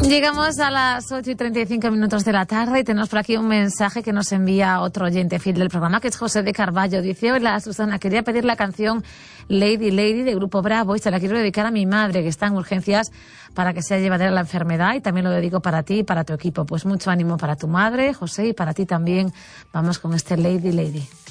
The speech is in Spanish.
Llegamos a las 8:35 de la tarde y tenemos por aquí un mensaje que nos envía otro oyente fiel del programa, que es José de Carballo. Dice: hola Susana, quería pedir la canción Lady Lady de Grupo Bravo y se la quiero dedicar a mi madre, que está en urgencias para que sea llevadera la enfermedad, y también lo dedico para ti y para tu equipo. Pues mucho ánimo para tu madre, José, y para ti también. Vamos con este Lady Lady.